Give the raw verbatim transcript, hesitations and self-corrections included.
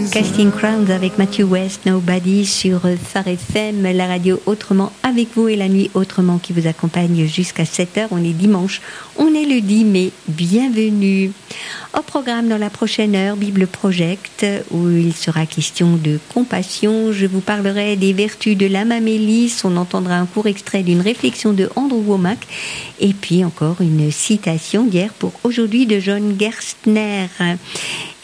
Casting Crowns avec Matthew West, Nobody sur Phare F M, la radio autrement avec vous et la nuit autrement qui vous accompagne jusqu'à sept heures. On est dimanche, on est le dix mai, bienvenue. Au programme dans la prochaine heure, Bible Project, où il sera question de compassion. Je vous parlerai des vertus de l'âme Amélis. On entendra un court extrait d'une réflexion de Andrew Wommack. Et puis encore une citation d'hier pour aujourd'hui de John Gerstner.